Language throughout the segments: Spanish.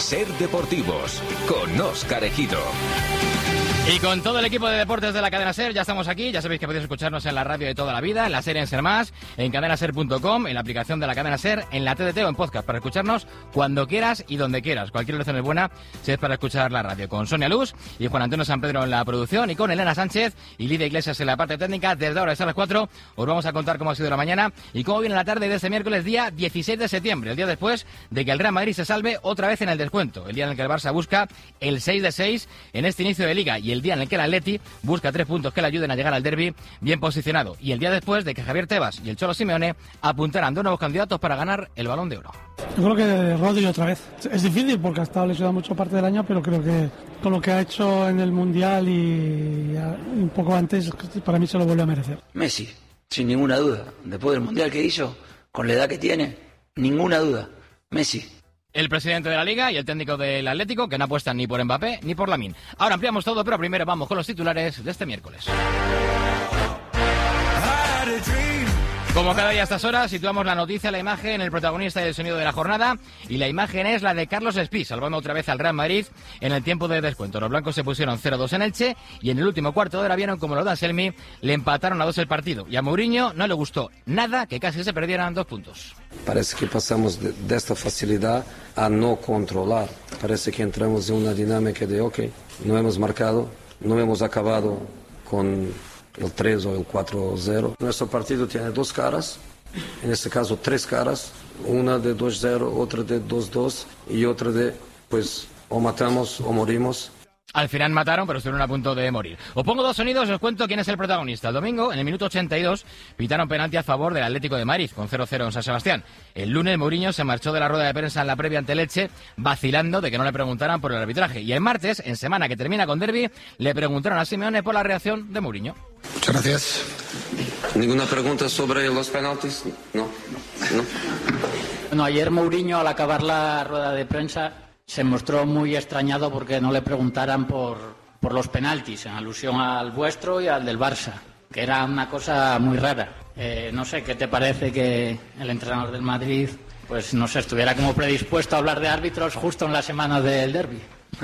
Ser Deportivos, con Óscar Ejido. Y con todo el equipo de deportes de la cadena SER, ya estamos aquí. Ya sabéis que podéis escucharnos en la radio de toda la vida, en la SER en SER Más, en cadenaser.com, en la aplicación de la cadena SER, en la TDT o en podcast, para escucharnos cuando quieras y donde quieras. Cualquier oración es buena si es para escuchar la radio. Con Sonia Luz y Juan Antonio San Pedro en la producción, y con Elena Sánchez y Lidia Iglesias en la parte técnica. Desde ahora hasta las 4 os vamos a contar cómo ha sido la mañana y cómo viene la tarde de este miércoles, día 16 de septiembre, el día después de que el Real Madrid se salve otra vez en el descuento, el día en el que el Barça busca el 6 de 6 en este inicio de Liga, y el día en el que el Atleti busca 3 puntos que le ayuden a llegar al derbi bien posicionado, y el día después de que Javier Tebas y el Cholo Simeone apuntaran dos nuevos candidatos para ganar el Balón de Oro. Yo creo que Rodri otra vez. Es difícil porque ha estado lesionado mucho parte del año, pero creo que con lo que ha hecho en el Mundial y un poco antes, para mí se lo vuelve a merecer. Messi, sin ninguna duda. Después del Mundial que hizo, con la edad que tiene, ninguna duda. Messi. El presidente de la Liga y el técnico del Atlético, que no apuestan ni por Mbappé ni por Lamine. Ahora ampliamos todo, pero primero vamos con los titulares de este miércoles. Como cada día a estas horas, situamos la noticia, la imagen, el protagonista y el sonido de la jornada. Y la imagen es la de Carlos Espí, salvando otra vez al Real Madrid en el tiempo de descuento. Los blancos se pusieron 0-2 en Elche y en el último cuarto de hora vieron como los de Anselmi le empataron a 2 el partido. Y a Mourinho no le gustó nada que casi se perdieran 2 puntos. Parece que pasamos de esta facilidad a no controlar. Parece que entramos en una dinámica de, ok, no hemos marcado, no hemos acabado con el 3 o el 4-0. Nuestro partido tiene 2 caras, en este caso 3 caras, una de 2-0, otra de 2-2 y otra de, pues, o matamos o morimos. Al final mataron, pero estuvieron a punto de morir. Os pongo 2 sonidos y os cuento quién es el protagonista. El domingo, en el minuto 82, pitaron penalti a favor del Atlético de Madrid, con 0-0 en San Sebastián. El lunes, Mourinho se marchó de la rueda de prensa en la previa ante Elche, vacilando de que no le preguntaran por el arbitraje. Y el martes, en semana que termina con derbi, le preguntaron a Simeone por la reacción de Mourinho. Muchas gracias. ¿Ninguna pregunta sobre los penaltis? No. Bueno, ayer Mourinho, al acabar la rueda de prensa, se mostró muy extrañado porque no le preguntaran por los penaltis, en alusión al vuestro y al del Barça, que era una cosa muy rara. No sé, ¿qué te parece que el entrenador del Madrid, pues no sé, estuviera como predispuesto a hablar de árbitros justo en la semana del derbi?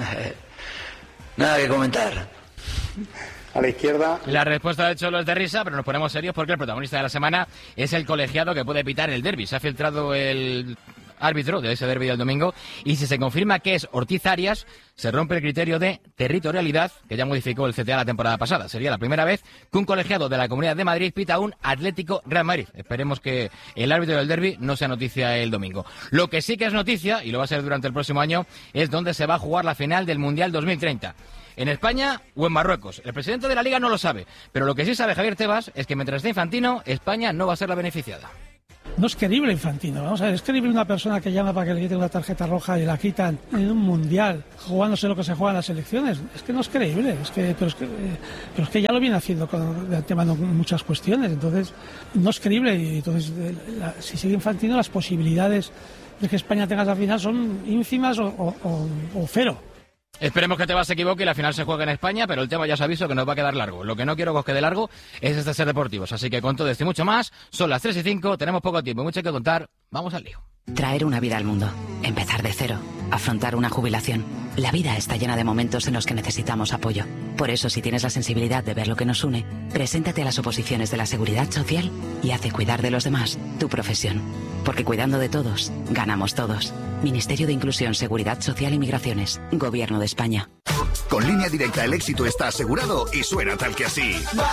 Nada que comentar. A la izquierda. La respuesta del Cholo es de risa, pero nos ponemos serios porque el protagonista de la semana es el colegiado que puede pitar el derbi. Se ha filtrado el árbitro de ese derbi del domingo y si se confirma que es Ortiz Arias, se rompe el criterio de territorialidad que ya modificó el CTA la temporada pasada. Sería la primera vez que un colegiado de la Comunidad de Madrid pita un Atlético Real Madrid. Esperemos que el árbitro del derbi no sea noticia el domingo. Lo que sí que es noticia, y lo va a ser durante el próximo año, es dónde se va a jugar la final del Mundial 2030. ¿En España o en Marruecos? El presidente de la Liga no lo sabe, pero lo que sí sabe Javier Tebas es que mientras esté Infantino, España no va a ser la beneficiada. No es creíble Infantino, vamos a ver, es creíble una persona que llama para que le quiten una tarjeta roja y la quitan en un mundial, jugándose lo que se juega en las elecciones. Es que no es creíble, pero es que ya lo viene haciendo de antemano con muchas cuestiones, entonces no es creíble y entonces si sigue Infantino las posibilidades de que España tenga esa final son ínfimas o cero. Esperemos que Tebas se equivoque y la final se juegue en España, pero el tema ya os aviso que nos va a quedar largo. Lo que no quiero que os quede largo es este Ser Deportivos. Así que con todo esto y mucho más, son las 3:05, tenemos poco tiempo y mucho que contar. Vamos al lío. Traer una vida al mundo, empezar de cero, afrontar una jubilación. La vida está llena de momentos en los que necesitamos apoyo. Por eso, si tienes la sensibilidad de ver lo que nos une, preséntate a las oposiciones de la Seguridad Social y hace cuidar de los demás tu profesión. Porque cuidando de todos, ganamos todos. Ministerio de Inclusión, Seguridad Social y Migraciones. Gobierno de España. Con Línea Directa el éxito está asegurado y suena tal que así.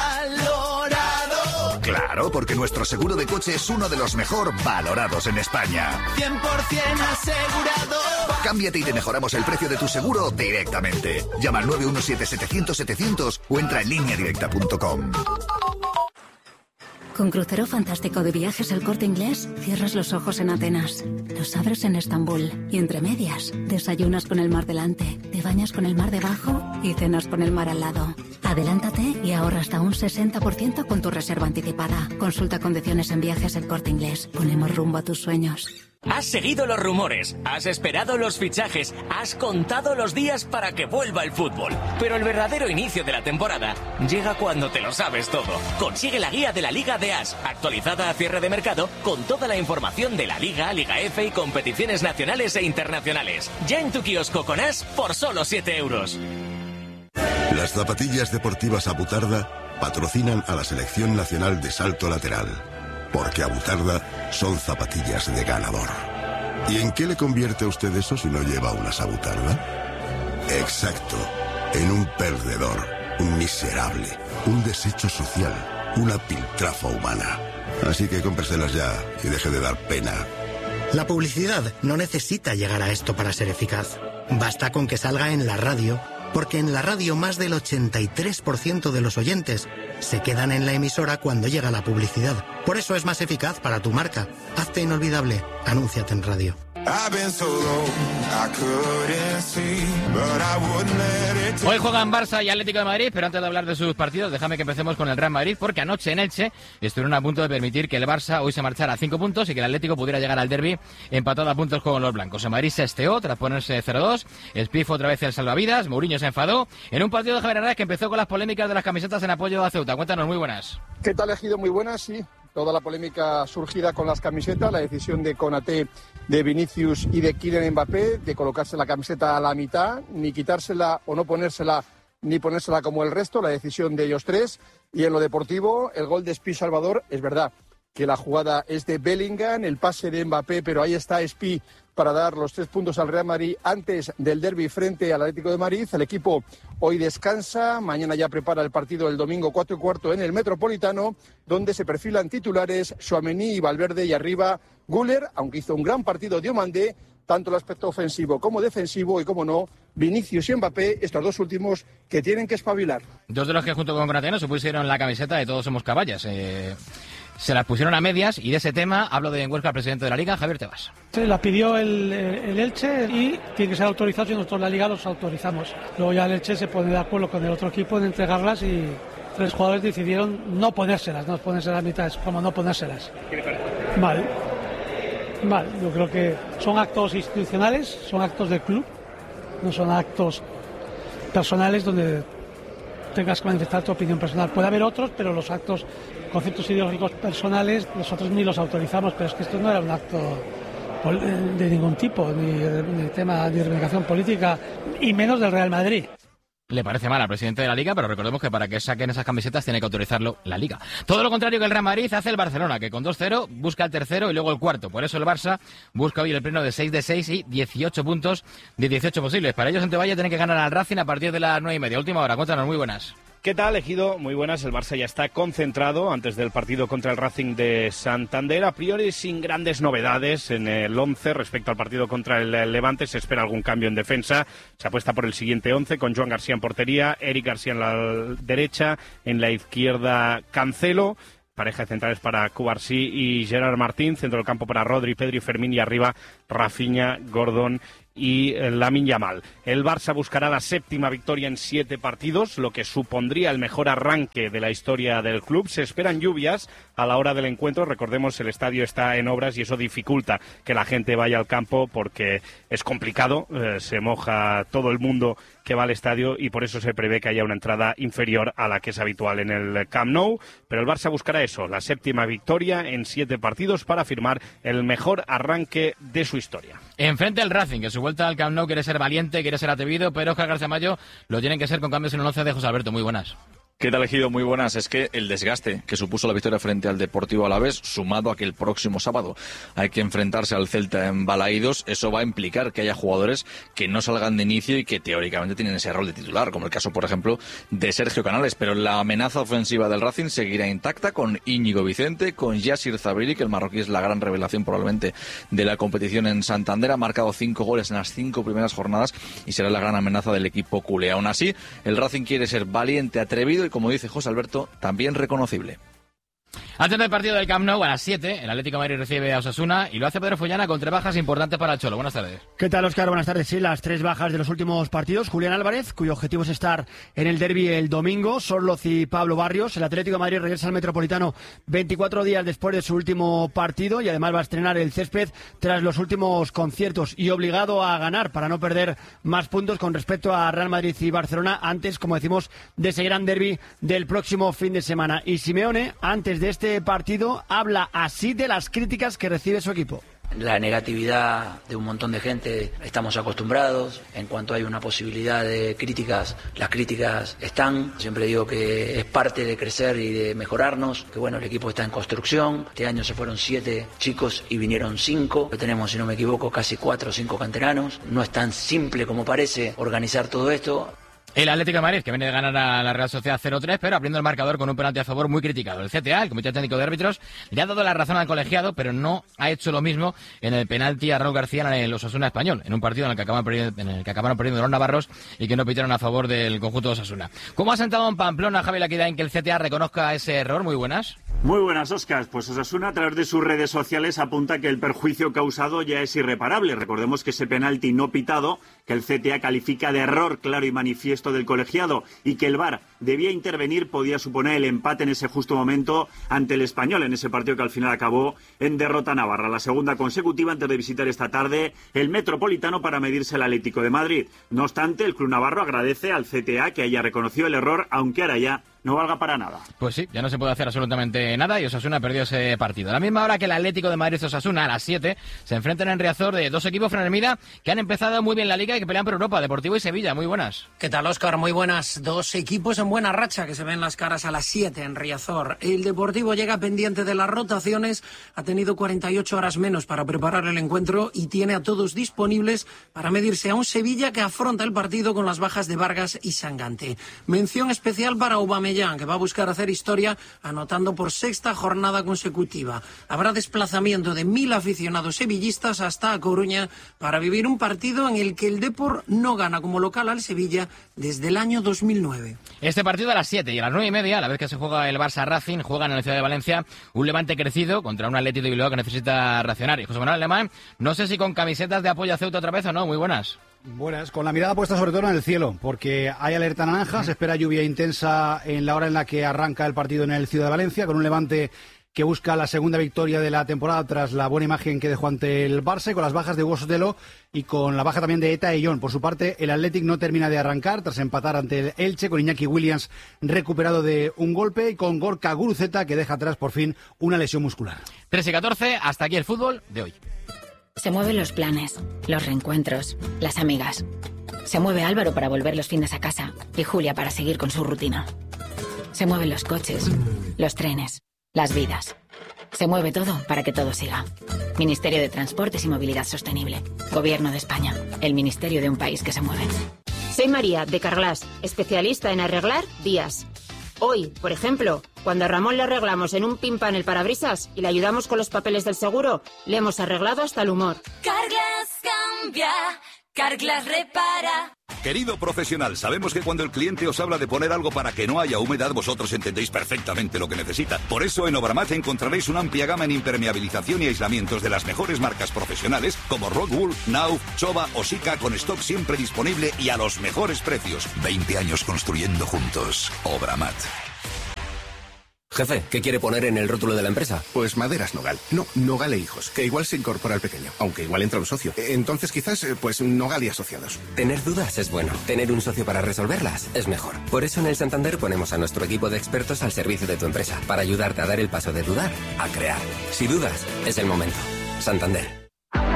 ¡Valorado! Claro, porque nuestro seguro de coche es uno de los mejor valorados en España. 100% asegurado. Cámbiate y te mejoramos el precio de tu seguro directamente. Llama al 917-700-700 o entra en lineadirecta.com. Con Crucero Fantástico de Viajes El Corte Inglés, cierras los ojos en Atenas, los abres en Estambul y entre medias, desayunas con el mar delante, te bañas con el mar debajo y cenas con el mar al lado. Adelántate y ahorra hasta un 60% con tu reserva anticipada. Consulta condiciones en Viajes El Corte Inglés. Ponemos rumbo a tus sueños. Has seguido los rumores, has esperado los fichajes, has contado los días para que vuelva el fútbol. Pero el verdadero inicio de la temporada llega cuando te lo sabes todo. Consigue la guía de la Liga de As, actualizada a cierre de mercado, con toda la información de la Liga, Liga F y competiciones nacionales e internacionales. Ya en tu kiosco con As por solo 7 euros. Las zapatillas deportivas Abutarda patrocinan a la Selección Nacional de Salto Lateral. Porque Abutarda son zapatillas de ganador. ¿Y en qué le convierte a usted eso si no lleva unas Abutarda? Exacto, en un perdedor, un miserable, un desecho social, una piltrafa humana. Así que cómpreselas ya y deje de dar pena. La publicidad no necesita llegar a esto para ser eficaz. Basta con que salga en la radio, porque en la radio más del 83% de los oyentes se quedan en la emisora cuando llega la publicidad. Por eso es más eficaz para tu marca. Hazte inolvidable. Anúnciate en radio. Hoy juegan Barça y Atlético de Madrid, pero antes de hablar de sus partidos, déjame que empecemos con el Real Madrid, porque anoche en Elche estuvieron a punto de permitir que el Barça hoy se marchara a 5 puntos y que el Atlético pudiera llegar al derbi empatado a puntos con los blancos. El Madrid se esteó tras ponerse 0-2, Spiff otra vez el salvavidas, Mourinho se enfadó en un partido de Javier Hernández que empezó con las polémicas de las camisetas en apoyo a Ceuta. Cuéntanos, muy buenas. ¿Qué tal, Ejido? Muy buenas, sí. Toda la polémica surgida con las camisetas, la decisión de Konaté, de Vinicius y de Kylian Mbappé de colocarse la camiseta a la mitad, ni quitársela o no ponérsela, ni ponérsela como el resto, la decisión de ellos tres. Y en lo deportivo, el gol de Spiff Salvador, es verdad que la jugada es de Bellingham, el pase de Mbappé, pero ahí está Spiff para dar los 3 puntos al Real Madrid antes del derbi frente al Atlético de Madrid. El equipo hoy descansa, mañana ya prepara el partido del domingo 4:15 en el Metropolitano, donde se perfilan titulares Tchouaméni y Valverde y arriba Güler, aunque hizo un gran partido Diomandé, tanto el aspecto ofensivo como defensivo, y como no, Vinicius y Mbappé, estos dos últimos que tienen que espabilar. Dos de los que junto con Konaté no se pusieron la camiseta de Todos somos caballas. Se las pusieron a medias, y de ese tema hablo de Huesca, el presidente de la Liga, Javier Tebas. Se la pidió el Elche y tiene que ser autorizado, y nosotros la Liga los autorizamos. Luego ya el Elche se pone de acuerdo con el otro equipo en entregarlas, y 3 jugadores decidieron no ponérselas a mitad, es como no ponérselas. ¿Qué le parece? Mal, yo creo que son actos institucionales, son actos del club, no son actos personales donde tengas que manifestar tu opinión personal. Puede haber otros, pero los actos, conceptos ideológicos personales, nosotros ni los autorizamos, pero es que esto no era un acto de ningún tipo, ni de tema de reivindicación política, y menos del Real Madrid. Le parece mal al presidente de la Liga, pero recordemos que para que saquen esas camisetas tiene que autorizarlo la Liga. Todo lo contrario que el Real Madrid hace el Barcelona, que con 2-0 busca el tercero y luego el cuarto. Por eso el Barça busca hoy el pleno de 6 de 6 y 18 puntos de 18 posibles. Para ellos en Teballa tienen que ganar al Racing a partir de las 9:30. Última hora, cuéntanos, muy buenas. ¿Qué tal, Ejido? Muy buenas. El Barça ya está concentrado antes del partido contra el Racing de Santander. A priori sin grandes novedades en el 11 respecto al partido contra el Levante. Se espera algún cambio en defensa. Se apuesta por el siguiente 11 con Joan García en portería, Eric García en la derecha, en la izquierda Cancelo. Pareja de centrales para Cubarsí y Gerard Martín. Centro del campo para Rodri, Pedri, Fermín, y arriba Rafinha, Gordon y Lamine Yamal. El Barça buscará la 7ª victoria en 7 partidos, lo que supondría el mejor arranque de la historia del club. Se esperan lluvias a la hora del encuentro. Recordemos, el estadio está en obras y eso dificulta que la gente vaya al campo porque es complicado, se moja todo el mundo que va al estadio y por eso se prevé que haya una entrada inferior a la que es habitual en el Camp Nou. Pero el Barça buscará eso, la 7ª victoria en 7 partidos para firmar el mejor arranque de su historia. Enfrente el Racing, que su vuelta al Camp Nou quiere ser valiente, quiere ser atrevido, pero Óscar García Mayo lo tienen que ser con cambios en el 11 de José Alberto. Muy buenas. ¿Qué tal, Ejido? Muy buenas. Es que el desgaste que supuso la victoria frente al Deportivo Alavés, sumado a que el próximo sábado hay que enfrentarse al Celta en Balaídos, eso va a implicar que haya jugadores que no salgan de inicio y que teóricamente tienen ese rol de titular, como el caso, por ejemplo, de Sergio Canales. Pero la amenaza ofensiva del Racing seguirá intacta con Íñigo Vicente, con Yassir Zabiri, que el marroquí es la gran revelación probablemente de la competición en Santander. Ha marcado 5 goles en las 5 primeras jornadas y será la gran amenaza del equipo culé. Aún así, el Racing quiere ser valiente, atrevido y, como dice José Alberto, también reconocible. Antes del partido del Camp Nou, a las 7, el Atlético de Madrid recibe a Osasuna y lo hace Pedro Follana con 3 bajas importantes para el Cholo. Buenas tardes. ¿Qué tal, Óscar? Buenas tardes. Sí, las 3 bajas de los últimos partidos. Julián Álvarez, cuyo objetivo es estar en el derbi el domingo. Sorloz y Pablo Barrios. El Atlético de Madrid regresa al Metropolitano 24 días después de su último partido y además va a estrenar el césped tras los últimos conciertos y obligado a ganar para no perder más puntos con respecto a Real Madrid y Barcelona antes, como decimos, de ese gran derbi del próximo fin de semana. Y Simeone, antes de este partido, habla así de las críticas que recibe su equipo. La negatividad de un montón de gente estamos acostumbrados. En cuanto hay una posibilidad de críticas, las críticas están. Siempre digo que es parte de crecer y de mejorarnos. Que bueno, el equipo está en construcción. Este año se fueron 7 chicos y vinieron 5. Tenemos, si no me equivoco, casi 4 o 5 canteranos. No es tan simple como parece organizar todo esto. El Atlético de Madrid, que viene de ganar a la Real Sociedad 0-3, pero abriendo el marcador con un penalti a favor muy criticado. El CTA, el Comité Técnico de Árbitros, le ha dado la razón al colegiado, pero no ha hecho lo mismo en el penalti a Raúl García en el Osasuna Español, en un partido en el que acabaron perdiendo los navarros y que no pitaron a favor del conjunto de Osasuna. ¿Cómo ha sentado en Pamplona, Javi Laquidain, que el CTA reconozca ese error? Muy buenas. Muy buenas, Óscar. Pues Osasuna, a través de sus redes sociales, apunta que el perjuicio causado ya es irreparable. Recordemos que ese penalti no pitado, que el CTA califica de error claro y manifiesto del colegiado y que el VAR debía intervenir, podía suponer el empate en ese justo momento ante el Español, en ese partido que al final acabó en derrota navarra. La segunda consecutiva antes de visitar esta tarde el Metropolitano para medirse al Atlético de Madrid. No obstante, el club navarro agradece al CTA que haya reconocido el error, aunque ahora ya no valga para nada. Pues sí, ya no se puede hacer absolutamente nada y Osasuna perdió ese partido. A la misma hora que el Atlético de Madrid y Osasuna, a las 7, se enfrentan en Riazor de 2 equipos, Fran Hermida, que han empezado muy bien la Liga y que pelean por Europa, Deportivo y Sevilla. Muy buenas. ¿Qué tal, Óscar? Muy buenas. 2 equipos en buena racha que se ven las caras a las 7 en Riazor. El Deportivo llega pendiente de las rotaciones, ha tenido 48 horas menos para preparar el encuentro y tiene a todos disponibles para medirse a un Sevilla que afronta el partido con las bajas de Vargas y Sangante. Mención especial para Aubameyang, que va a buscar hacer historia anotando por 6ª jornada consecutiva. Habrá desplazamiento de 1.000 aficionados sevillistas hasta A Coruña para vivir un partido en el que el Depor no gana como local al Sevilla desde el año 2009. Este partido a las 7 y a las 9:30, a la vez que se juega el Barça Racing, juegan en la ciudad de Valencia un Levante crecido contra un Athletic de Bilbao que necesita reaccionar. Y José Manuel Alemán, no sé si con camisetas de apoyo a Ceuta otra vez o no. Muy buenas. Buenas, con la mirada puesta sobre todo en el cielo, porque hay alerta naranja, se espera lluvia intensa en la hora en la que arranca el partido en el Ciudad de Valencia, con un Levante que busca la segunda victoria de la temporada tras la buena imagen que dejó ante el Barça, con las bajas de Hugo Sotelo y con la baja también de Eta Eyón. Por su parte, el Athletic no termina de arrancar tras empatar ante el Elche, con Iñaki Williams recuperado de un golpe y con Gorka Guruceta, que deja atrás por fin una lesión muscular. 3:14, hasta aquí el fútbol de hoy. Se mueven los planes, los reencuentros, las amigas. Se mueve Álvaro para volver los fines a casa y Julia para seguir con su rutina. Se mueven los coches, los trenes, las vidas. Se mueve todo para que todo siga. Ministerio de Transportes y Movilidad Sostenible. Gobierno de España. El ministerio de un país que se mueve. Soy María, de Carglass, especialista en arreglar vías. Hoy, por ejemplo, cuando a Ramón le arreglamos en un pimpan el parabrisas y le ayudamos con los papeles del seguro, le hemos arreglado hasta el humor. Carglass cambia, Carglass repara. Querido profesional, sabemos que cuando el cliente os habla de poner algo para que no haya humedad, vosotros entendéis perfectamente lo que necesita. Por eso en Obramat encontraréis una amplia gama en impermeabilización y aislamientos de las mejores marcas profesionales como Rockwool, Nauf, Chova o Sika, con stock siempre disponible y a los mejores precios. 20 años construyendo juntos. Obramat. Jefe, ¿qué quiere poner en el rótulo de la empresa? Pues Maderas Nogal. No, Nogal e Hijos, que igual se incorpora el pequeño, aunque igual entra un socio. Entonces quizás, pues Nogal y Asociados. Tener dudas es bueno. Tener un socio para resolverlas es mejor. Por eso en el Santander ponemos a nuestro equipo de expertos al servicio de tu empresa, para ayudarte a dar el paso de dudar a crear. Si dudas, es el momento. Santander.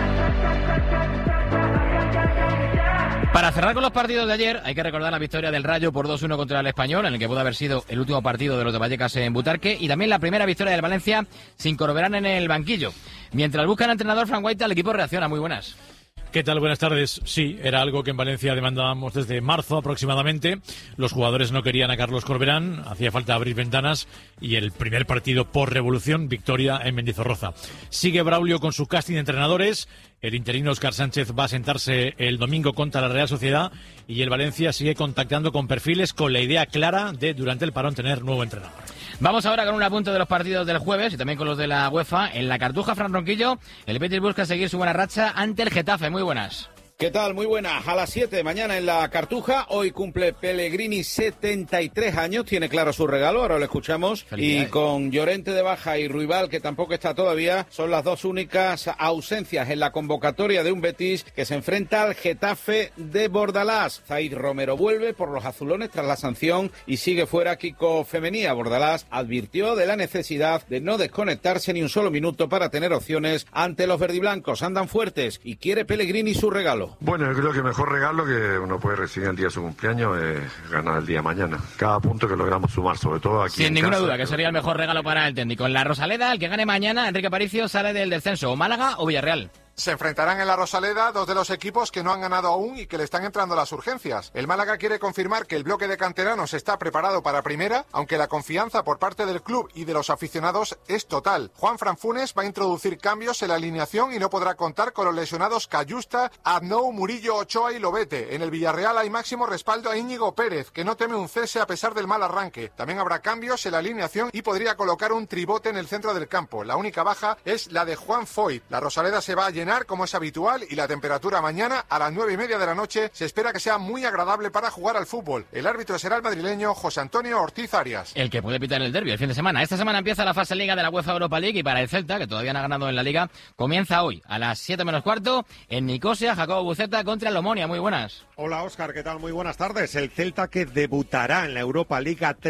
Para cerrar con los partidos de ayer, hay que recordar la victoria del Rayo por 2-1 contra el Español, en el que pudo haber sido el último partido de los de Vallecas en Butarque, y también la primera victoria del Valencia sin Corberán en el banquillo. Mientras busca el entrenador Frank White, el equipo reacciona. Muy buenas. ¿Qué tal? Buenas tardes. Sí, era algo que en Valencia demandábamos desde marzo aproximadamente. Los jugadores no querían a Carlos Corberán, hacía falta abrir ventanas y el primer partido por revolución, victoria en Mendizorroza. Sigue Braulio con su casting de entrenadores. El interino Óscar Sánchez va a sentarse el domingo contra la Real Sociedad y el Valencia sigue contactando con perfiles con la idea clara de, durante el parón, tener nuevo entrenador. Vamos ahora con un apunte de los partidos del jueves y también con los de la UEFA. En la Cartuja, Fran Ronquillo, el Betis busca seguir su buena racha ante el Getafe. Muy buenas. ¿Qué tal? Muy buenas. A las 7 mañana en la Cartuja. Hoy cumple Pellegrini 73 años. Tiene claro su regalo, ahora lo escuchamos. Y con Llorente de baja y Ruibal, que tampoco está todavía, son las dos únicas ausencias en la convocatoria de un Betis que se enfrenta al Getafe de Bordalás. Zaid Romero vuelve por los azulones tras la sanción y sigue fuera Kiko Femenía. Bordalás advirtió de la necesidad de no desconectarse ni un solo minuto para tener opciones ante los verdiblancos. Andan fuertes y quiere Pellegrini su regalo. Bueno, yo creo que el mejor regalo que uno puede recibir el día de su cumpleaños es ganar el día de mañana. Cada punto que logramos sumar, sobre todo aquí sin ninguna duda, que sería el mejor regalo para el técnico. En la Rosaleda, el que gane mañana, Enrique Aparicio, sale del descenso. O Málaga o Villarreal. Se enfrentarán en la Rosaleda dos de los equipos que no han ganado aún y que le están entrando las urgencias. El Málaga quiere confirmar que el bloque de canteranos está preparado para primera, aunque la confianza por parte del club y de los aficionados es total. Juanfran Funes va a introducir cambios en la alineación y no podrá contar con los lesionados Cayusta, Aznou, Murillo, Ochoa y Lobete. En el Villarreal hay máximo respaldo a Íñigo Pérez, que no teme un cese a pesar del mal arranque. También habrá cambios en la alineación y podría colocar un tribote en el centro del campo. La única baja es la de Juan Foyt. La Rosaleda se va a llenar como es habitual y la temperatura mañana a las 9:30 de la noche se espera que sea muy agradable para jugar al fútbol. El árbitro será el madrileño José Antonio Ortiz Arias. El que puede pitar el derbi el fin de semana. Esta semana empieza la fase Liga de la UEFA Europa League y para el Celta, que todavía no ha ganado en la Liga, comienza hoy a las 7 menos cuarto en Nicosia, Jacobo Buceta contra el Omonia. Muy buenas. Hola Óscar, ¿qué tal? Muy buenas tardes. El Celta que debutará en la Europa League a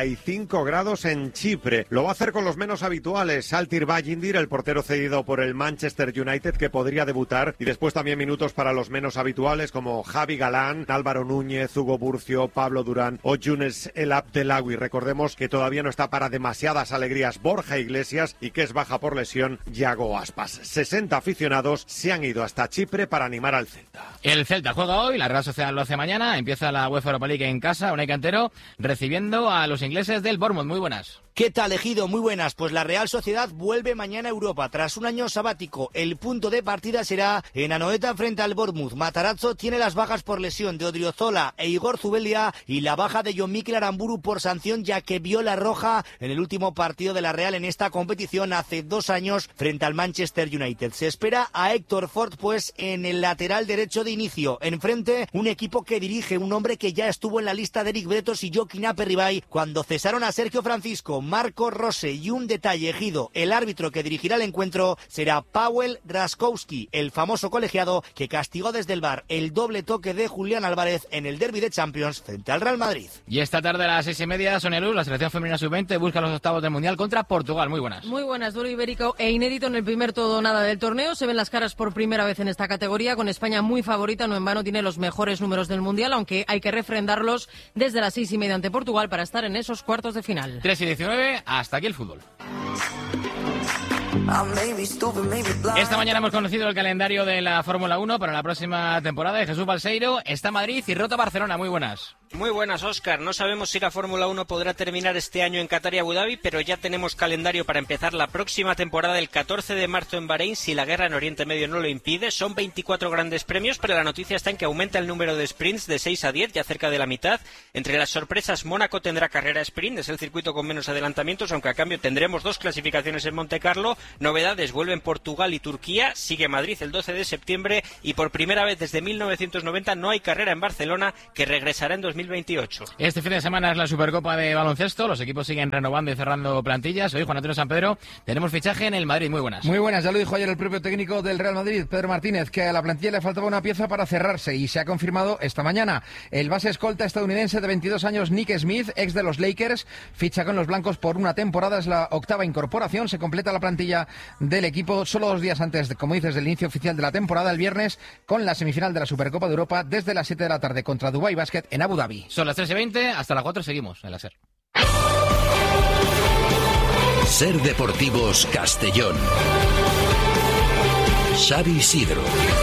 35 grados en Chipre. Lo va a hacer con los menos habituales. Altir Bajindir, el portero cedido por el Manchester United, que podría debutar, y después también minutos para los menos habituales como Javi Galán, Álvaro Núñez, Hugo Burcio, Pablo Durán o Younes El Abdelawi. Recordemos que todavía no está para demasiadas alegrías Borja Iglesias y que es baja por lesión Yago Aspas. 60 aficionados se han ido hasta Chipre para animar al Celta. El Celta juega hoy, la Real Sociedad lo hace mañana, empieza la UEFA Europa League en casa, Unai Cantero recibiendo a los ingleses del Bournemouth. Muy buenas. ¿Qué tal, Ejido? Muy buenas. Pues la Real Sociedad vuelve mañana a Europa. Tras un año sabático, el punto de partida será en Anoeta frente al Bournemouth. Matarazzo tiene las bajas por lesión de Odriozola e Igor Zubelia y la baja de John Mikel Aramburu por sanción, ya que vio la roja en el último partido de la Real en esta competición hace 2 años frente al Manchester United. Se espera a Héctor Ford pues en el lateral derecho de inicio. Enfrente, un equipo que dirige un hombre que ya estuvo en la lista de Eric Bretos y Joaquín Aperribay cuando cesaron a Sergio Francisco, Marco Rose. Y un detalle, Ejido, el árbitro que dirigirá el encuentro será Paweł Raskowski, el famoso colegiado que castigó desde el VAR el doble toque de Julián Álvarez en el derbi de Champions frente al Real Madrid. Y esta tarde a las 6:30, Sonia Luz, la selección femenina sub-20 busca los octavos del Mundial contra Portugal. Muy buenas. Muy buenas, duro ibérico e inédito en el primer todo o nada del torneo. Se ven las caras por primera vez en esta categoría, con España muy favorita, no en vano tiene los mejores números del Mundial, aunque hay que refrendarlos desde las 6:30 ante Portugal para estar en esos cuartos de final. 3:19, hasta aquí el fútbol. Esta mañana hemos conocido el calendario de la Fórmula 1 para la próxima temporada de Jesús Balseiro. Está Madrid y Rota Barcelona. Muy buenas. Muy buenas, Óscar. No sabemos si la Fórmula 1 podrá terminar este año en Qatar y Abu Dhabi, pero ya tenemos calendario para empezar la próxima temporada el 14 de marzo en Bahrein, si la guerra en Oriente Medio no lo impide. Son 24 grandes premios, pero la noticia está en que aumenta el número de sprints de 6 a 10, ya cerca de la mitad. Entre las sorpresas, Mónaco tendrá carrera sprint, es el circuito con menos adelantamientos, aunque a cambio tendremos 2 clasificaciones en Monte Carlo. Novedades, vuelven Portugal y Turquía, sigue Madrid el 12 de septiembre y por primera vez desde 1990 no hay carrera en Barcelona, que regresará en 2028. Este fin de semana es la Supercopa de baloncesto, los equipos siguen renovando y cerrando plantillas. Hoy, Juan Antonio San Pedro, tenemos fichaje en el Madrid. Muy buenas. Muy buenas, ya lo dijo ayer el propio técnico del Real Madrid, Pedro Martínez, que a la plantilla le faltaba una pieza para cerrarse y se ha confirmado esta mañana. El base escolta estadounidense de 22 años, Nick Smith, ex de los Lakers, ficha con los blancos por una temporada, es la 8ª incorporación, se completa la plantilla del equipo solo 2 días antes, como dices, del inicio oficial de la temporada, el viernes, con la semifinal de la Supercopa de Europa desde las 7 de la tarde contra Dubai Basket en Abu Dhabi. Son las 3:20, hasta las 4 seguimos en la SER. SER Deportivos Castellón. Xavi Isidro.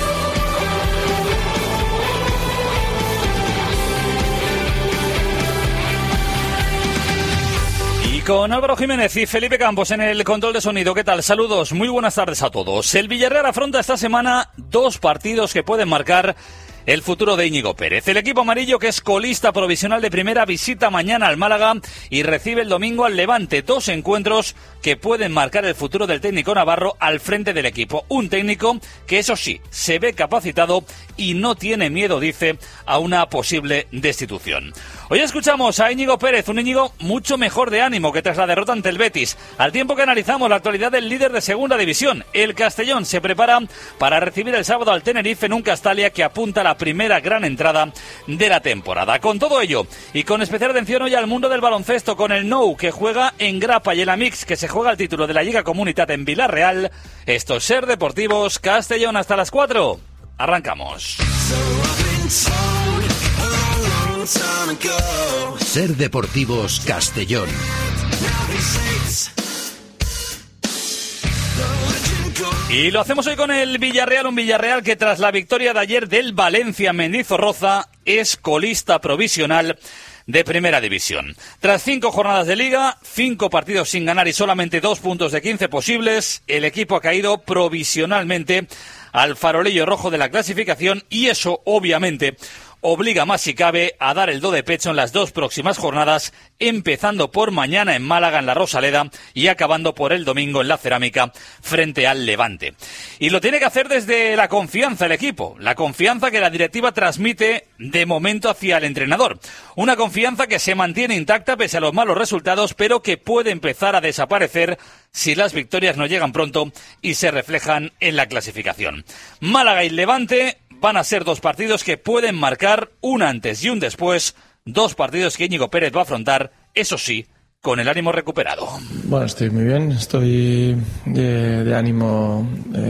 Con Álvaro Jiménez y Felipe Campos en el control de sonido. ¿Qué tal? Saludos, muy buenas tardes a todos. El Villarreal afronta esta semana 2 partidos que pueden marcar el futuro de Íñigo Pérez. El equipo amarillo, que es colista provisional de primera, visita mañana al Málaga y recibe el domingo al Levante. 2 encuentros que pueden marcar el futuro del técnico navarro al frente del equipo. Un técnico que, eso sí, se ve capacitado y no tiene miedo, dice, a una posible destitución. Hoy escuchamos a Íñigo Pérez, un Íñigo mucho mejor de ánimo que tras la derrota ante el Betis. Al tiempo que analizamos la actualidad del líder de segunda división, el Castellón se prepara para recibir el sábado al Tenerife en un Castalia que apunta a la primera gran entrada de la temporada. Con todo ello, y con especial atención hoy al mundo del baloncesto, con el Nou, que juega en Grapa, y el Amix, que se juega el título de la Lliga Comunitat en Villarreal. Esto es Ser Deportivos Castellón. Hasta las 4. Arrancamos. Ser Deportivos Castellón. Y lo hacemos hoy con el Villarreal, un Villarreal que tras la victoria de ayer del Valencia Mendizorroza es colista provisional de primera división. Tras 5 jornadas de liga, 5 partidos sin ganar y solamente 2 puntos de 15 posibles, el equipo ha caído provisionalmente al farolillo rojo de la clasificación, y eso obviamente obliga más si cabe a dar el do de pecho en las 2 próximas jornadas, empezando por mañana en Málaga en la Rosaleda y acabando por el domingo en la Cerámica frente al Levante. Y lo tiene que hacer desde la confianza el equipo, la confianza que la directiva transmite de momento hacia el entrenador. Una confianza que se mantiene intacta pese a los malos resultados, pero que puede empezar a desaparecer si las victorias no llegan pronto y se reflejan en la clasificación. Málaga y Levante van a ser 2 partidos que pueden marcar un antes y un después, 2 partidos que Íñigo Pérez va a afrontar, eso sí, con el ánimo recuperado. Bueno, estoy muy bien, estoy de ánimo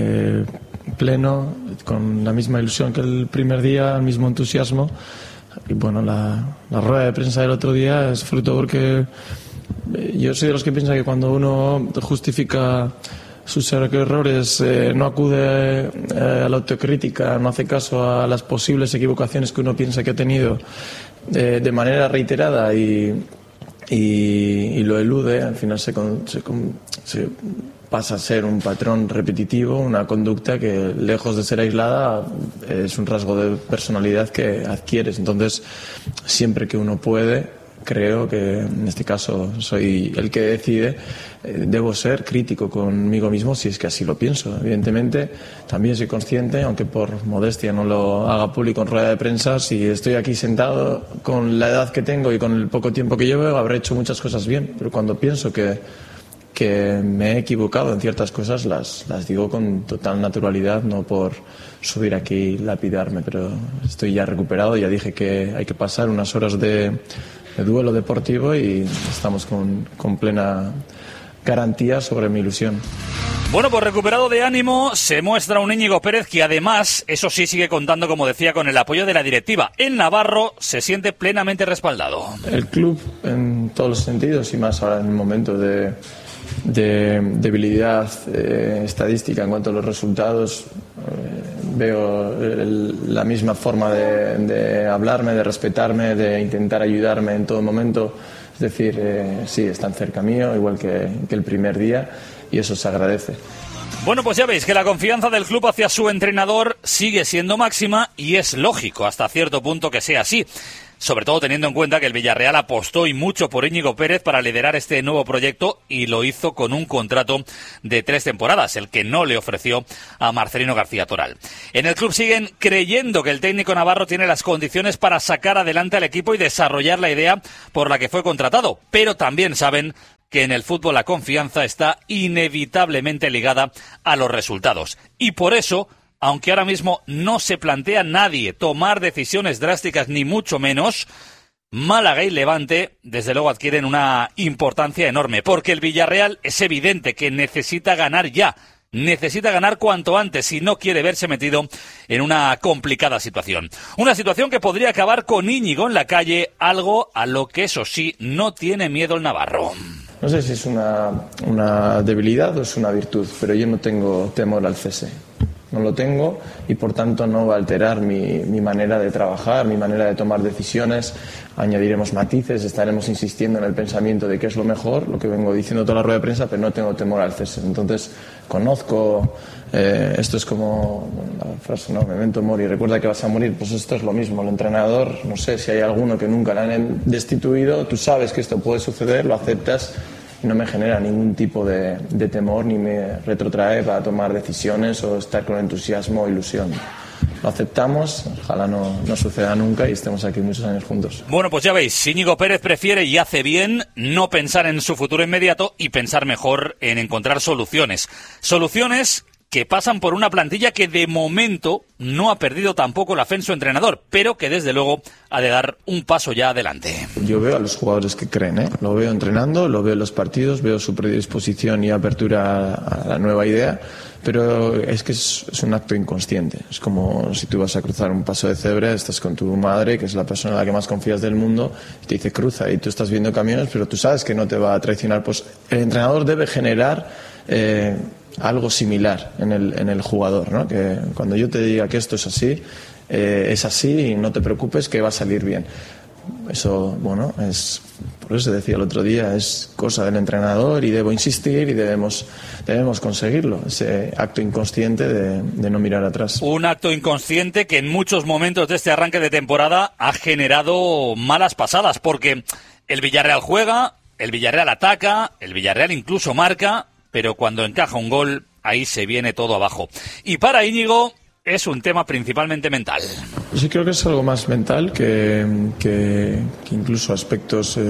pleno, con la misma ilusión que el primer día, el mismo entusiasmo. Y bueno, la rueda de prensa del otro día es fruto porque yo soy de los que piensan que cuando uno justifica sus errores, no acude a la autocrítica, no hace caso a las posibles equivocaciones que uno piensa que ha tenido de manera reiterada y lo elude, al final se pasa a ser un patrón repetitivo, una conducta que, lejos de ser aislada, es un rasgo de personalidad que adquieres. Entonces, siempre que uno puede, creo que en este caso soy el que decide, debo ser crítico conmigo mismo si es que así lo pienso. Evidentemente, también soy consciente, aunque por modestia no lo haga público en rueda de prensa, si estoy aquí sentado con la edad que tengo y con el poco tiempo que llevo, habré hecho muchas cosas bien, pero cuando pienso que me he equivocado en ciertas cosas, las digo con total naturalidad, no por subir aquí y lapidarme, pero estoy ya recuperado. Ya dije que hay que pasar unas horas de duelo deportivo y estamos con plena garantía sobre mi ilusión. Bueno, pues recuperado de ánimo se muestra un Íñigo Pérez que además, eso sí, sigue contando, como decía, con el apoyo de la directiva. El navarro se siente plenamente respaldado. El club, en todos los sentidos, y más ahora en el momento de debilidad estadística en cuanto a los resultados, veo la misma forma de hablarme, de respetarme, de intentar ayudarme en todo momento. Es decir, sí, están cerca mío, igual que el primer día, y eso se agradece. Bueno, pues ya veis que la confianza del club hacia su entrenador sigue siendo máxima, y es lógico hasta cierto punto que sea así. Sobre todo teniendo en cuenta que el Villarreal apostó y mucho por Íñigo Pérez para liderar este nuevo proyecto, y lo hizo con un contrato de 3 temporadas, el que no le ofreció a Marcelino García Toral. En el club siguen creyendo que el técnico navarro tiene las condiciones para sacar adelante al equipo y desarrollar la idea por la que fue contratado, pero también saben que en el fútbol la confianza está inevitablemente ligada a los resultados. Y por eso, aunque ahora mismo no se plantea nadie tomar decisiones drásticas, ni mucho menos, Málaga y Levante, desde luego, adquieren una importancia enorme, porque el Villarreal es evidente que necesita ganar ya. Necesita ganar cuanto antes si no quiere verse metido en una complicada situación. Una situación que podría acabar con Íñigo en la calle, algo a lo que, eso sí, no tiene miedo el navarro. No sé si es una debilidad o es una virtud, pero yo no tengo temor al cese. No lo tengo y por tanto no va a alterar mi manera de trabajar, mi manera de tomar decisiones. Añadiremos matices, estaremos insistiendo en el pensamiento de qué es lo mejor, lo que vengo diciendo toda la rueda de prensa, pero no tengo temor al cese. Entonces conozco. Esto es como la frase, ¿no? Memento mori, recuerda que vas a morir. Pues esto es lo mismo. El entrenador, no sé si hay alguno que nunca le han destituido, tú sabes que esto puede suceder, lo aceptas y no me genera ningún tipo de temor ni me retrotrae para tomar decisiones o estar con entusiasmo o ilusión. Lo aceptamos, ojalá no suceda nunca y estemos aquí muchos años juntos. Bueno, pues ya veis, Íñigo Pérez prefiere y hace bien no pensar en su futuro inmediato y pensar mejor en encontrar soluciones. Soluciones que pasan por una plantilla que de momento no ha perdido tampoco la fe en su entrenador, pero que desde luego ha de dar un paso ya adelante. Yo veo a los jugadores que creen, lo veo entrenando, lo veo en los partidos, veo su predisposición y apertura a la nueva idea, pero es que es un acto inconsciente. Es como si tú vas a cruzar un paso de cebra, estás con tu madre, que es la persona en la que más confías del mundo, y te dice cruza, y tú estás viendo camiones, pero tú sabes que no te va a traicionar. Pues el entrenador debe generar algo similar en el jugador, ¿no? Que cuando yo te diga que esto es así y no te preocupes que va a salir bien. Eso, bueno, por eso decía el otro día, es cosa del entrenador y debo insistir y debemos conseguirlo, ese acto inconsciente de no mirar atrás. Un acto inconsciente que en muchos momentos de este arranque de temporada ha generado malas pasadas, porque el Villarreal juega, el Villarreal ataca, el Villarreal incluso marca, pero cuando encaja un gol, ahí se viene todo abajo. Y para Íñigo es un tema principalmente mental. Sí, creo que es algo más mental que incluso aspectos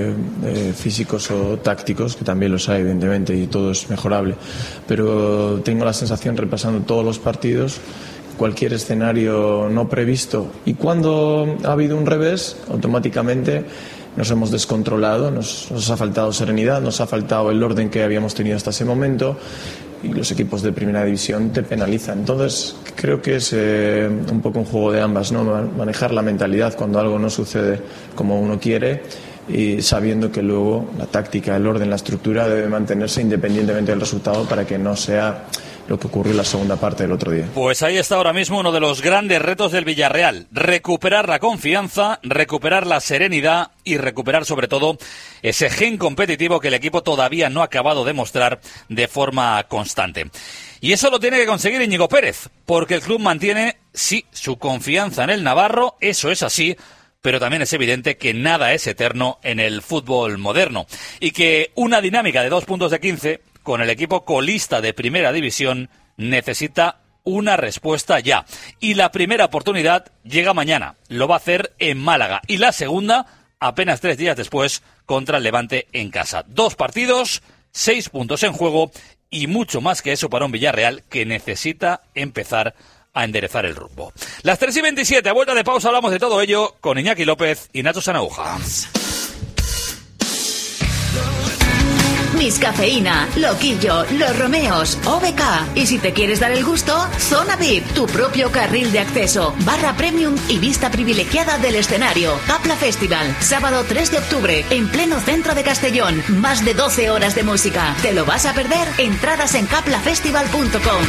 físicos o tácticos, que también los hay, evidentemente, y todo es mejorable. Pero tengo la sensación, repasando todos los partidos, cualquier escenario no previsto, y cuando ha habido un revés, automáticamente nos hemos descontrolado, nos ha faltado serenidad, nos ha faltado el orden que habíamos tenido hasta ese momento, y los equipos de primera división te penalizan. Entonces creo que es un poco un juego de ambas, ¿no? Manejar la mentalidad cuando algo no sucede como uno quiere, y sabiendo que luego la táctica, el orden, la estructura debe mantenerse independientemente del resultado para que no sea lo que ocurrió en la segunda parte del otro día. Pues ahí está ahora mismo uno de los grandes retos del Villarreal: recuperar la confianza, recuperar la serenidad y recuperar sobre todo ese gen competitivo que el equipo todavía no ha acabado de mostrar de forma constante. Y eso lo tiene que conseguir Íñigo Pérez, porque el club mantiene, sí, su confianza en el navarro, eso es así, pero también es evidente que nada es eterno en el fútbol moderno y que una dinámica de 2 puntos de 15 con el equipo colista de primera división necesita una respuesta ya. Y la primera oportunidad llega mañana, lo va a hacer en Málaga, y la segunda apenas 3 días después contra el Levante en casa. 2 partidos, 6 puntos en juego y mucho más que eso para un Villarreal que necesita empezar a enderezar el rumbo. Las 3:27, a vuelta de pausa hablamos de todo ello con Iñaki López y Nacho Sanauja. Miss Cafeína, Loquillo, Los Romeos, OBK. Y si te quieres dar el gusto, Zona VIP, tu propio carril de acceso, barra premium y vista privilegiada del escenario. Capla Festival, sábado 3 de octubre, en pleno centro de Castellón. Más de 12 horas de música. ¿Te lo vas a perder? Entradas en caplafestival.com.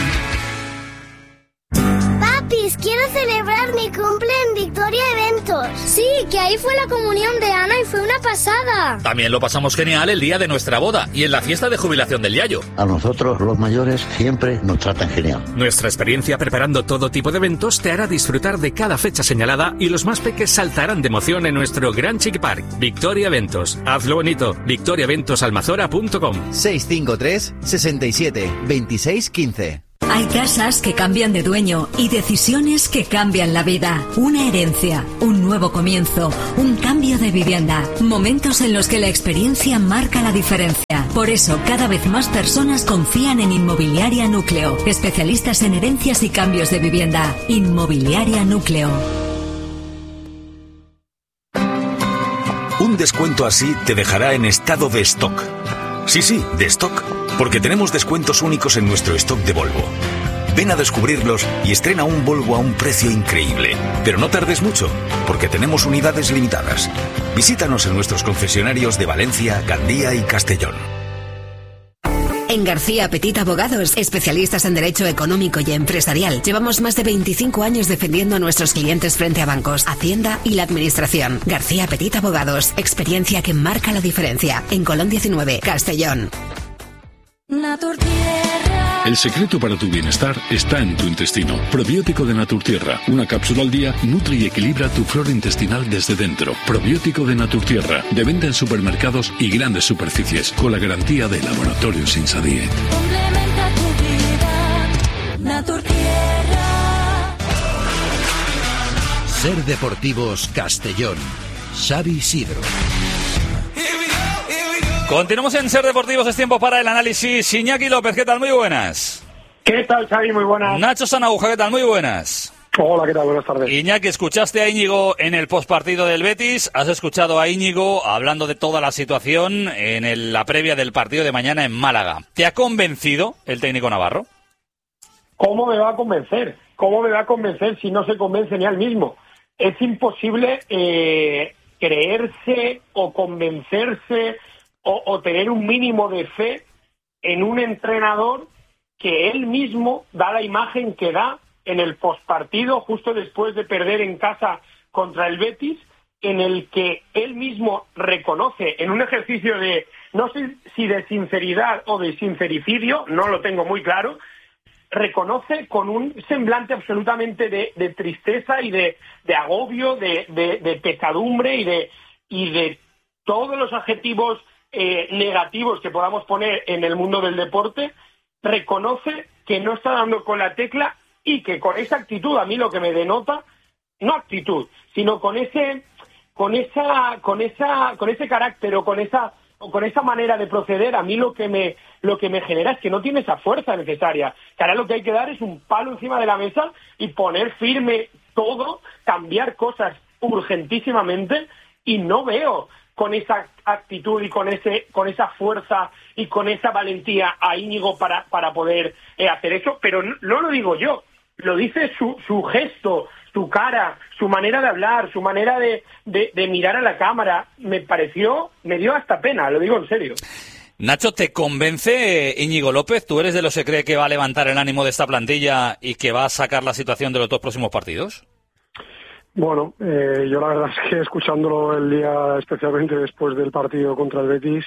Papis, quiero celebrar mi cumple en Victoria Eventos. Sí, que ahí fue la comunión de Ana y fue una pasada. También lo pasamos genial el día de nuestra boda y en la fiesta de jubilación del Yayo. A nosotros, los mayores, siempre nos tratan genial. Nuestra experiencia preparando todo tipo de eventos te hará disfrutar de cada fecha señalada y los más peques saltarán de emoción en nuestro Gran Chic Park. Victoria Eventos. Hazlo bonito. victoriaeventosalmazora.com 653 67 26 15. Hay casas que cambian de dueño y decisiones que cambian la vida. Una herencia, un nuevo comienzo, un cambio de vivienda. Momentos en los que la experiencia marca la diferencia. Por eso, cada vez más personas confían en Inmobiliaria Núcleo. Especialistas en herencias y cambios de vivienda. Inmobiliaria Núcleo. Un descuento así te dejará en estado de stock. Sí, de stock. Porque tenemos descuentos únicos en nuestro stock de Volvo. Ven a descubrirlos y estrena un Volvo a un precio increíble. Pero no tardes mucho, porque tenemos unidades limitadas. Visítanos en nuestros concesionarios de Valencia, Gandía y Castellón. En García Petit Abogados, especialistas en derecho económico y empresarial, llevamos más de 25 años defendiendo a nuestros clientes frente a bancos, Hacienda y la Administración. García Petit Abogados, experiencia que marca la diferencia. En Colón 19, Castellón. Naturtierra. El secreto para tu bienestar está en tu intestino. Probiótico de Naturtierra. Una cápsula al día nutre y equilibra tu flora intestinal desde dentro. Probiótico de Naturtierra. De venta en supermercados y grandes superficies. Con la garantía de Laboratorios Insadie. Complementa tu vida. Naturtierra. Ser Deportivos Castellón. Xavi Sidro. Continuamos en Ser Deportivos, es tiempo para el análisis. Iñaki López, ¿qué tal? Muy buenas. ¿Qué tal, Xavi? Muy buenas. Nacho Sanaguja, ¿qué tal? Muy buenas. Hola, ¿qué tal? Buenas tardes. Iñaki, escuchaste a Íñigo en el postpartido del Betis, has escuchado a Íñigo hablando de toda la situación en la previa del partido de mañana en Málaga. ¿Te ha convencido el técnico navarro? ¿Cómo me va a convencer? ¿Cómo me va a convencer si no se convence ni a él mismo? Es imposible creerse o convencerse o tener un mínimo de fe en un entrenador que él mismo da la imagen que da en el postpartido justo después de perder en casa contra el Betis, en el que él mismo reconoce en un ejercicio de, no sé si de sinceridad o de sincericidio, no lo tengo muy claro, reconoce con un semblante absolutamente de tristeza y de agobio, de pesadumbre y de todos los adjetivos negativos que podamos poner en el mundo del deporte, reconoce que no está dando con la tecla y que con esa actitud, a mí lo que me denota, no actitud, sino con ese carácter o con esa manera de proceder, a mí lo que me genera es que no tiene esa fuerza necesaria. Que ahora lo que hay que dar es un palo encima de la mesa y poner firme todo, cambiar cosas urgentísimamente, y no veo con esa actitud y con esa fuerza y con esa valentía a Íñigo para poder hacer eso. Pero no lo digo yo, lo dice su gesto, su cara, su manera de hablar, su manera de mirar a la cámara. Me dio hasta pena, lo digo en serio. Nacho, ¿te convence Íñigo López? ¿Tú eres de los que cree que va a levantar el ánimo de esta plantilla y que va a sacar la situación de los dos próximos partidos? Bueno, yo la verdad es que escuchándolo el día, especialmente después del partido contra el Betis,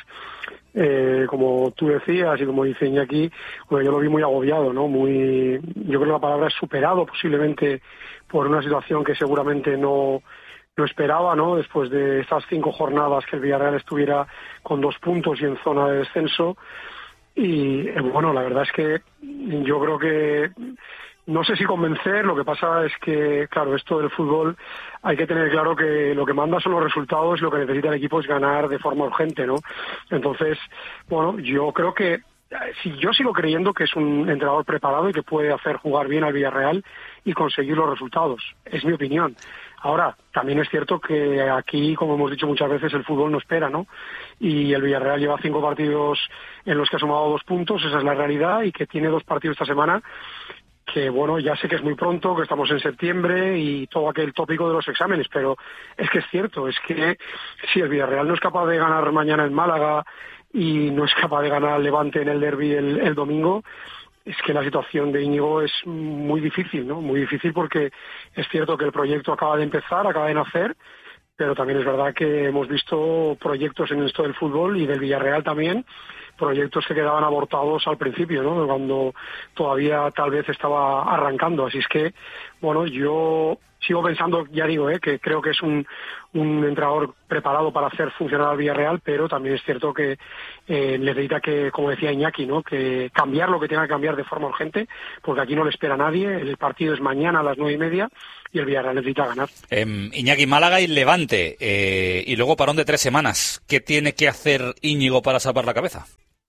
como tú decías y como dice Iñaki, bueno, yo lo vi muy agobiado, ¿no? Yo creo que la palabra es superado posiblemente por una situación que seguramente no esperaba, ¿no? Después de estas 5 jornadas que el Villarreal estuviera con 2 puntos y en zona de descenso. Y bueno, la verdad es que yo creo que no sé si convencer, lo que pasa es que, claro, esto del fútbol hay que tener claro que lo que manda son los resultados y lo que necesita el equipo es ganar de forma urgente, ¿no? Entonces, bueno, yo creo que yo sigo creyendo que es un entrenador preparado y que puede hacer jugar bien al Villarreal y conseguir los resultados. Es mi opinión. Ahora, también es cierto que aquí, como hemos dicho muchas veces, el fútbol no espera, ¿no? Y el Villarreal lleva 5 partidos en los que ha sumado 2 puntos, esa es la realidad, y que tiene 2 partidos esta semana que, bueno, ya sé que es muy pronto, que estamos en septiembre y todo aquel tópico de los exámenes, pero es que es cierto, es que si el Villarreal no es capaz de ganar mañana en Málaga y no es capaz de ganar al Levante en el derbi el domingo, es que la situación de Íñigo es muy difícil, ¿no? Muy difícil porque es cierto que el proyecto acaba de empezar, acaba de nacer, pero también es verdad que hemos visto proyectos en esto del fútbol y del Villarreal también, proyectos que quedaban abortados al principio, ¿no? Cuando todavía tal vez estaba arrancando. Así es que, bueno, yo sigo pensando, ya digo, que creo que es un entrenador preparado para hacer funcionar al Villarreal, pero también es cierto que necesita que, como decía Iñaki, ¿no? Que cambiar lo que tenga que cambiar de forma urgente, porque aquí no le espera a nadie. El partido es mañana a las 9:30 y el Villarreal necesita ganar. Iñaki, Málaga y Levante, y luego parón de 3 semanas. ¿Qué tiene que hacer Íñigo para salvar la cabeza?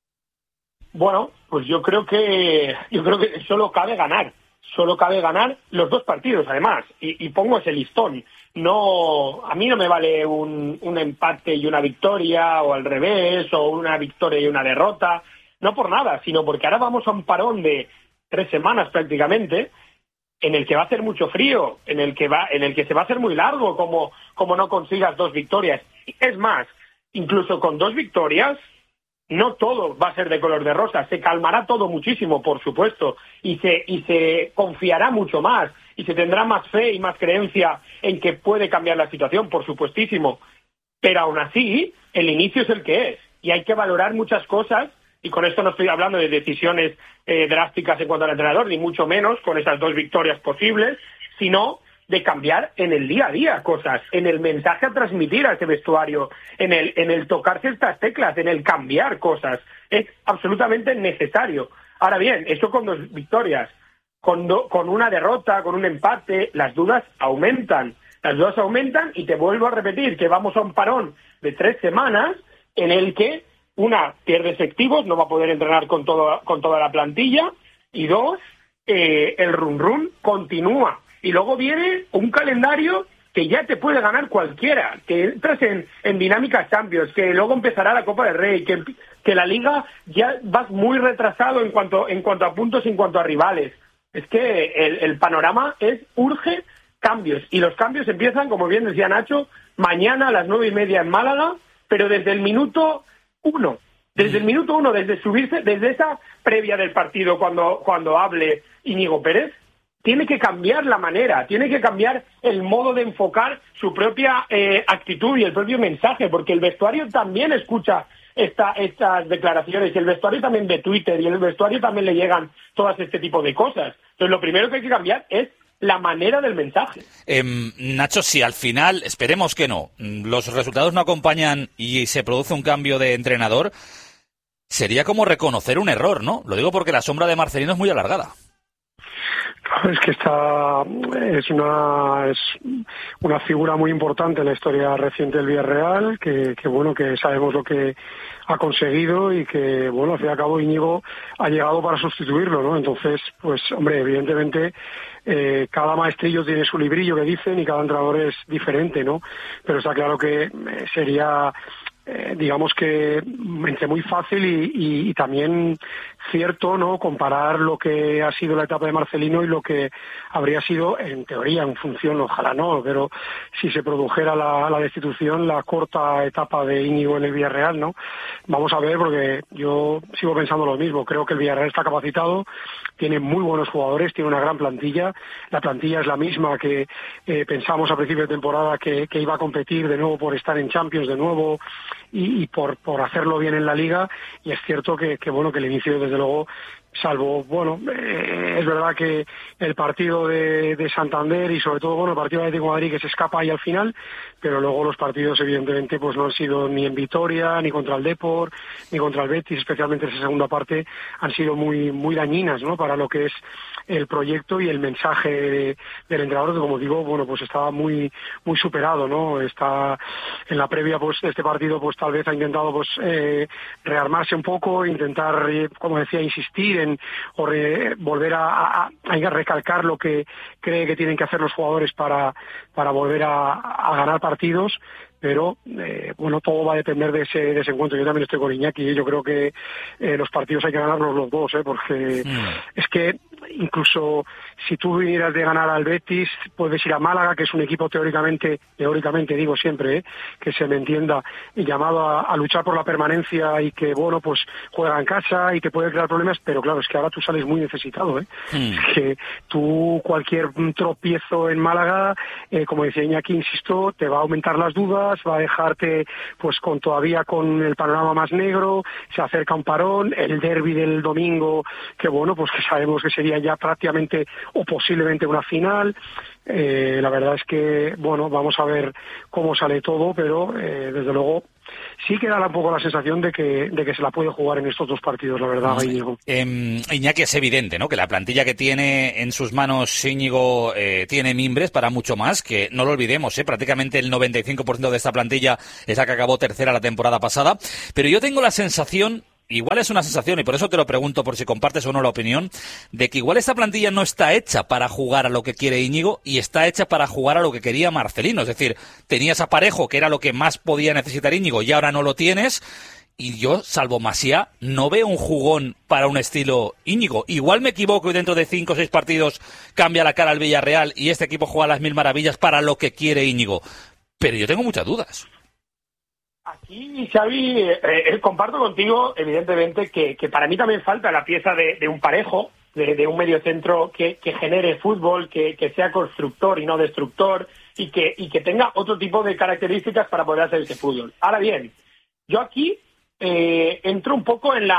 Bueno, pues yo creo que solo cabe ganar los 2 partidos, además, y pongo ese listón. No, a mí no me vale un empate y una victoria, o al revés, o una victoria y una derrota, no por nada, sino porque ahora vamos a un parón de 3 semanas prácticamente, en el que va a hacer mucho frío, en el que se va a hacer muy largo, como no consigas 2 victorias. Es más, incluso con 2 victorias, no todo va a ser de color de rosa, se calmará todo muchísimo, por supuesto, y se confiará mucho más, y se tendrá más fe y más creencia en que puede cambiar la situación, por supuestísimo. Pero aún así, el inicio es el que es, y hay que valorar muchas cosas y con esto no estoy hablando de decisiones drásticas en cuanto al entrenador, ni mucho menos con esas 2 victorias posibles, sino de cambiar en el día a día cosas, en el mensaje a transmitir a ese vestuario, en el tocar ciertas teclas, en el cambiar cosas. Es absolutamente necesario. Ahora bien, eso con 2 victorias, con una derrota, con un empate, las dudas aumentan. Las dudas aumentan y te vuelvo a repetir que vamos a un parón de 3 semanas en el que, 1, pierde efectivos, no va a poder entrenar con toda la plantilla, y 2, el run continúa. Y luego viene un calendario que ya te puede ganar cualquiera, que entras en dinámica Champions, que luego empezará la Copa del Rey, que la Liga ya vas muy retrasado en cuanto a puntos y en cuanto a rivales. Es que el panorama urge cambios, y los cambios empiezan, como bien decía Nacho, mañana a las 9:30 en Málaga, pero desde el minuto 1. Desde el minuto 1, desde subirse, desde esa previa del partido cuando hable Íñigo Pérez, tiene que cambiar la manera, tiene que cambiar el modo de enfocar su propia actitud y el propio mensaje, porque el vestuario también escucha estas declaraciones, y el vestuario también ve Twitter, y el vestuario también le llegan todas este tipo de cosas. Entonces lo primero que hay que cambiar es la manera del mensaje. Nacho, si al final, esperemos que no, los resultados no acompañan y se produce un cambio de entrenador, sería como reconocer un error, ¿no? Lo digo porque la sombra de Marcelino es muy alargada. Es que es una figura muy importante en la historia reciente del Villarreal, que sabemos lo que ha conseguido, y que, al fin y al cabo Íñigo ha llegado para sustituirlo, ¿no? Entonces, pues, hombre, evidentemente cada maestrillo tiene su librillo que dicen, y cada entrenador es diferente, ¿no? Pero está claro que sería, digamos que entre muy fácil y también cierto, ¿no?, comparar lo que ha sido la etapa de Marcelino y lo que habría sido, en teoría, en función, ojalá no, pero si se produjera la destitución, la corta etapa de Íñigo en el Villarreal, ¿no? Vamos a ver, porque yo sigo pensando lo mismo. Creo que el Villarreal está capacitado, tiene muy buenos jugadores, tiene una gran plantilla. La plantilla es la misma que pensamos a principio de temporada que iba a competir de nuevo por estar en Champions de nuevo y por hacerlo bien en la Liga, y es cierto que el inicio, desde luego, salvo, es verdad que el partido de Santander y sobre todo, el partido de Atlético de Madrid, que se escapa ahí al final, pero luego los partidos evidentemente pues no han sido ni en Vitoria, ni contra el Depor, ni contra el Betis, especialmente esa segunda parte, han sido muy, muy dañinas, ¿no?, para lo que es el proyecto y el mensaje del entrenador, que, como digo, pues estaba muy, muy superado, ¿no? Está en la previa, pues, de este partido, pues tal vez ha intentado, pues, rearmarse un poco, intentar, como decía, insistir volver a recalcar lo que cree que tienen que hacer los jugadores para volver a ganar partidos. Pero, todo va a depender de ese encuentro. Yo también estoy con Iñaki, yo creo que los partidos hay que ganarlos los dos, porque es que incluso si tú vinieras de ganar al Betis, puedes ir a Málaga, que es un equipo teóricamente digo siempre, que se me entienda, llamado a luchar por la permanencia, y que, pues juega en casa y que puede crear problemas, pero claro, es que ahora tú sales muy necesitado, Es que tú, cualquier tropiezo en Málaga, como decía Iñaki, insisto, te va a aumentar las dudas, va a dejarte pues todavía con el panorama más negro, se acerca un parón, el derbi del domingo, que pues que sabemos que sería ya prácticamente o posiblemente una final. La verdad es que, vamos a ver cómo sale todo, pero desde luego sí que da un poco la sensación de que se la puede jugar en estos dos partidos, la verdad, Íñigo. Iñaki, es evidente, ¿no?, que la plantilla que tiene en sus manos Íñigo tiene mimbres para mucho más, que no lo olvidemos, prácticamente el 95% de esta plantilla es la que acabó tercera la temporada pasada, pero yo tengo la sensación, igual es una sensación, y por eso te lo pregunto por si compartes o no la opinión, de que igual esta plantilla no está hecha para jugar a lo que quiere Íñigo y está hecha para jugar a lo que quería Marcelino. Es decir, tenías a Parejo, que era lo que más podía necesitar Íñigo, y ahora no lo tienes, y yo, salvo Maciá, no veo un jugón para un estilo Íñigo. Igual me equivoco y dentro de 5 o 6 partidos cambia la cara al Villarreal y este equipo juega las mil maravillas para lo que quiere Íñigo. Pero yo tengo muchas dudas. Aquí, Xavi, comparto contigo, evidentemente, que para mí también falta la pieza de un Parejo, de un mediocentro que genere fútbol, que sea constructor y no destructor, y que tenga otro tipo de características para poder hacer ese fútbol. Ahora bien, yo aquí entro un poco en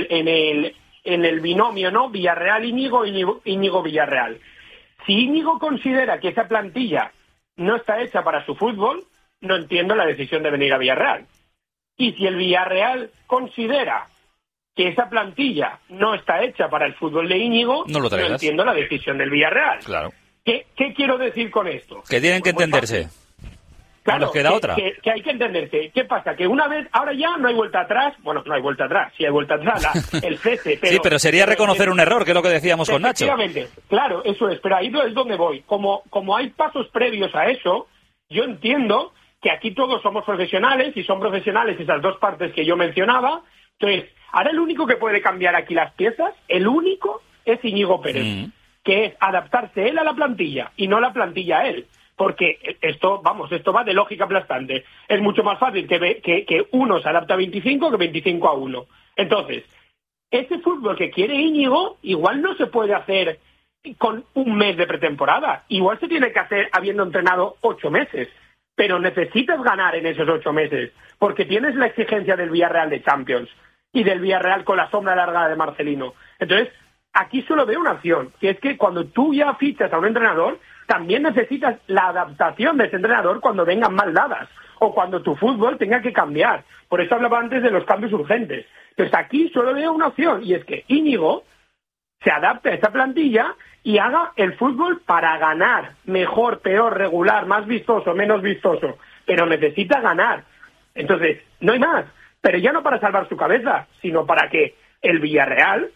el binomio, ¿no? Villarreal-Íñigo, Íñigo-Villarreal. Si Íñigo considera que esa plantilla no está hecha para su fútbol, no entiendo la decisión de venir a Villarreal. Y si el Villarreal considera que esa plantilla no está hecha para el fútbol de Íñigo, no entiendo la decisión del Villarreal. Claro. ¿Qué quiero decir con esto? Que tienen que entenderse. Claro, nos queda otra. Que hay que entenderse. ¿Qué pasa? Que una vez, ahora ya no hay vuelta atrás. Bueno, no hay vuelta atrás, sí hay vuelta atrás, el cese. Pero, sí, pero sería reconocer un error, que es lo que decíamos con Nacho. Efectivamente, claro, eso es, pero ahí es donde voy. Como hay pasos previos a eso, yo entiendo que aquí todos somos profesionales, y son profesionales esas dos partes que yo mencionaba. Entonces, ahora el único que puede cambiar aquí las piezas, el único, es Íñigo Pérez, que es adaptarse él a la plantilla y no la plantilla a él. Porque esto va de lógica aplastante. Es mucho más fácil que uno se adapte a 25 que 25 a 1. Entonces, ese fútbol que quiere Íñigo igual no se puede hacer con un mes de pretemporada. Igual se tiene que hacer habiendo entrenado 8 meses. Pero necesitas ganar en esos 8 meses, porque tienes la exigencia del Villarreal de Champions y del Villarreal con la sombra largada de Marcelino. Entonces, aquí solo veo una opción, que es que cuando tú ya fichas a un entrenador, también necesitas la adaptación de ese entrenador cuando vengan mal dadas o cuando tu fútbol tenga que cambiar. Por eso hablaba antes de los cambios urgentes. Entonces, aquí solo veo una opción, y es que Íñigo se adapte a esta plantilla y haga el fútbol para ganar, mejor, peor, regular, más vistoso, menos vistoso, pero necesita ganar. Entonces, no hay más, pero ya no para salvar su cabeza, sino para que el Villarreal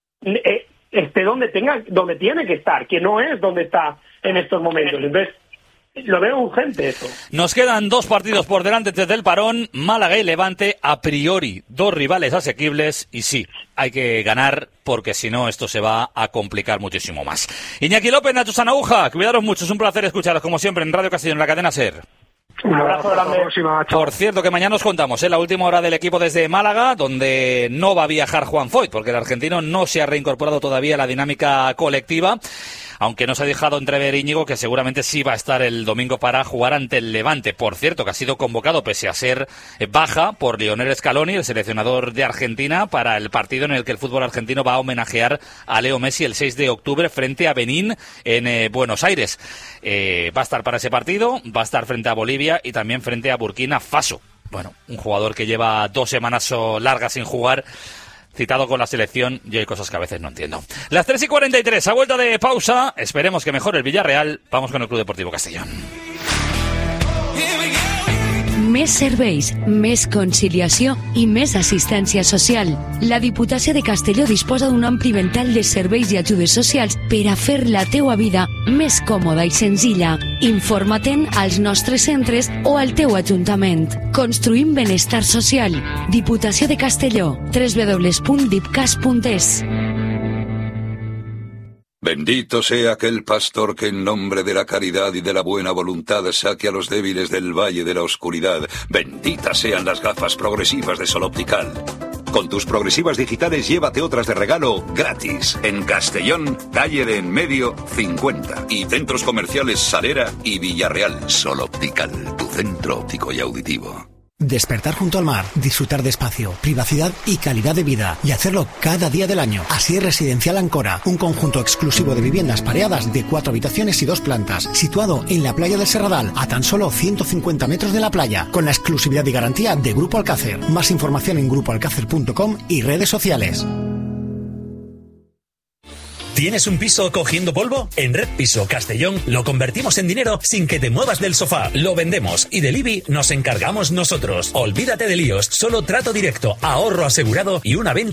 esté donde tiene que estar, que no es donde está en estos momentos. Entonces, lo veo urgente eso. Nos quedan 2 partidos por delante desde el parón, Málaga y Levante, a priori 2 rivales asequibles, y sí, hay que ganar porque si no esto se va a complicar muchísimo más. Iñaki López, Nacho Sanauja, cuidaros mucho, es un placer escucharos como siempre en Radio Castellón, en la cadena SER. Un abrazo grande. Por cierto, que mañana os contamos la última hora del equipo desde Málaga, donde no va a viajar Juan Foyt, porque el argentino no se ha reincorporado todavía a la dinámica colectiva, aunque nos ha dejado entrever Íñigo que seguramente sí va a estar el domingo para jugar ante el Levante. Por cierto, que ha sido convocado, pese a ser baja, por Lionel Scaloni, el seleccionador de Argentina, para el partido en el que el fútbol argentino va a homenajear a Leo Messi el 6 de octubre frente a Benín en Buenos Aires. Va a estar para ese partido, va a estar frente a Bolivia y también frente a Burkina Faso. Bueno, un jugador que lleva 2 semanas largas sin jugar, citado con la selección, y hay cosas que a veces no entiendo. Las 3:43, a vuelta de pausa, esperemos que mejore el Villarreal. Vamos con el Club Deportivo Castellón. Més serveis, més conciliació i més assistència social. La Diputació de Castelló disposa d'un ampli ventall de serveis i ajudes socials per a fer la teua vida més còmoda i senzilla. Informa-te'n als nostres centres o al teu ajuntament. Construïm benestar social. Diputació de Castelló. www.dipcas.es. Bendito sea aquel pastor que en nombre de la caridad y de la buena voluntad saque a los débiles del valle de la oscuridad. Benditas sean las gafas progresivas de Sol Optical. Con tus progresivas digitales llévate otras de regalo gratis. En Castellón, calle de Enmedio 50. Y centros comerciales Salera y Villarreal. Sol Optical, tu centro óptico y auditivo. Despertar junto al mar, disfrutar de espacio, privacidad y calidad de vida, y hacerlo cada día del año. Así es Residencial Ancora, un conjunto exclusivo de viviendas pareadas de 4 habitaciones y 2 plantas, situado en la playa del Serradal, a tan solo 150 metros de la playa, con la exclusividad y garantía de Grupo Alcácer. Más información en grupoalcácer.com y redes sociales. ¿Tienes un piso cogiendo polvo? En Red Piso Castellón lo convertimos en dinero sin que te muevas del sofá. Lo vendemos y del IBI nos encargamos nosotros. Olvídate de líos, solo trato directo, ahorro asegurado y una venta